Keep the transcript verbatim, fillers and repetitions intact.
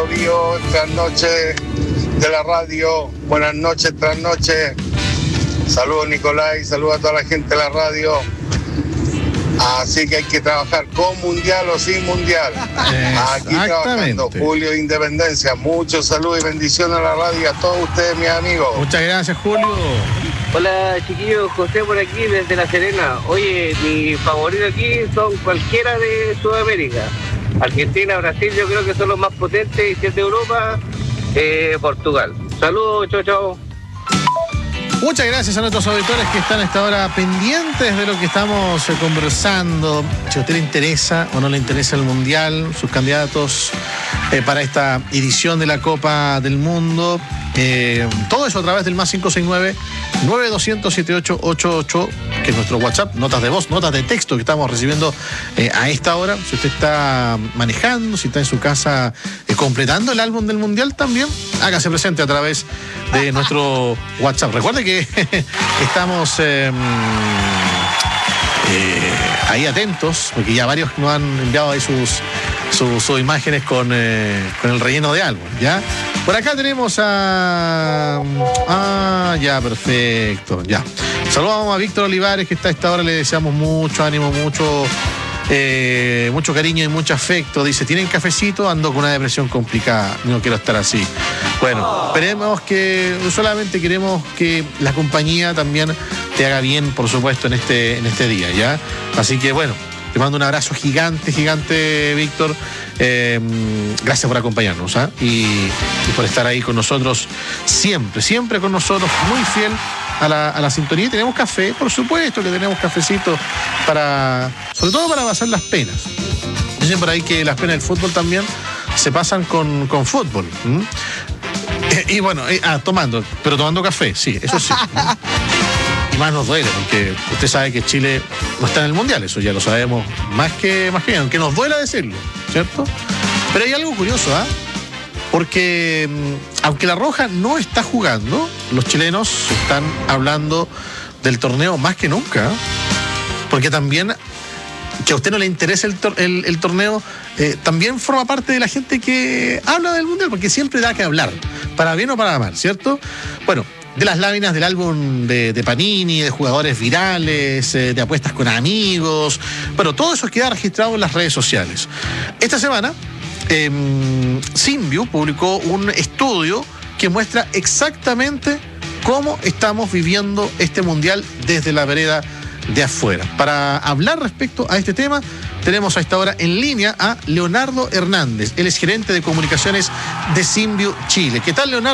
Bio Bio, trasnoche de la radio. Buenas noches, trasnoche. Saludos Nicolás, saludos a toda la gente de la radio. Así que hay que trabajar con mundial o sin mundial. Aquí trabajando, Julio de Independencia. Muchos saludos y bendiciones a la radio y a todos ustedes, mis amigos. Muchas gracias, Julio. Hola chiquillos, José por aquí desde La Serena. Oye, mi favorito aquí son cualquiera de Sudamérica. Argentina, Brasil, yo creo que son los más potentes, y si es de Europa, eh, Portugal. Saludos, chao, chao. Muchas gracias a nuestros auditores que están a esta hora pendientes de lo que estamos eh, conversando. Si a usted le interesa o no le interesa el Mundial, sus candidatos eh, para esta edición de la Copa del Mundo, eh, todo eso a través del más cinco seis nueve, nueve dos cero cero, siete ocho ocho ocho, que es nuestro WhatsApp, notas de voz, notas de texto que estamos recibiendo eh, a esta hora. Si usted está manejando, si está en su casa eh, completando el álbum del Mundial también, hágase presente a través de nuestro WhatsApp. Recuerde que estamos eh, eh, ahí atentos, porque ya varios nos han enviado ahí sus, sus, sus imágenes con, eh, con el relleno de álbum, ¿ya? Por acá tenemos a... Ah, ya, perfecto, ya. Saludamos a Víctor Olivares, que está a esta hora, le deseamos mucho ánimo, mucho... Eh, mucho cariño y mucho afecto. Dice, ¿tienen cafecito? Ando con una depresión complicada, no quiero estar así. Bueno, esperemos que, solamente queremos que la compañía también te haga bien, por supuesto, en este, en este día, ¿ya? Así que bueno, te mando un abrazo gigante, gigante, Víctor. Eh, gracias por acompañarnos, ¿eh? y, y por estar ahí con nosotros siempre, siempre con nosotros, muy fiel a la, a la sintonía. Y tenemos café, por supuesto que tenemos cafecito para, sobre todo para pasar las penas. Dicen por ahí que las penas del fútbol también se pasan con, con fútbol. ¿Mm? Eh, y bueno, eh, ah, tomando, pero tomando café, sí, eso sí. Y más nos duele, porque usted sabe que Chile no está en el Mundial, eso ya lo sabemos más que, más que bien, aunque nos duela decirlo, ¿cierto? Pero hay algo curioso, ¿ah? ¿eh? Porque aunque la Roja no está jugando, los chilenos están hablando del torneo más que nunca. Porque también, que a usted no le interese el, tor- el, el torneo, eh, también forma parte de la gente que habla del Mundial, porque siempre da que hablar, para bien o para mal, ¿cierto? Bueno, de las láminas del álbum de, de Panini, de jugadores virales, eh, de apuestas con amigos, bueno, todo eso queda registrado en las redes sociales. Esta semana, Eh, Simview publicó un estudio que muestra exactamente cómo estamos viviendo este mundial desde la vereda de afuera. Para hablar respecto a este tema, tenemos a esta hora en línea a Leonardo Hernández. Él es gerente de comunicaciones de Simview Chile. ¿Qué tal, Leonardo?